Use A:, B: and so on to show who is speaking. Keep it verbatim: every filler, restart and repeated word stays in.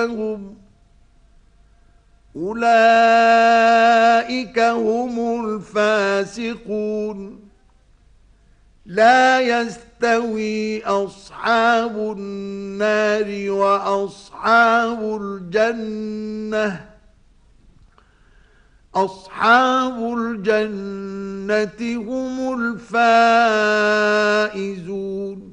A: هم أولئك هم الفاسقون. لا يستوي أصحاب النار وأصحاب الجنة أصحاب الجنة هم الفائزون.